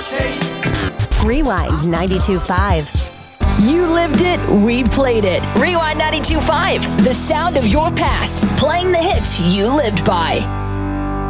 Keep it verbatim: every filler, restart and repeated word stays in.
Rewind ninety-two point five. You lived it, we played it. Rewind ninety-two point five, the sound of your past, playing the hits you lived by.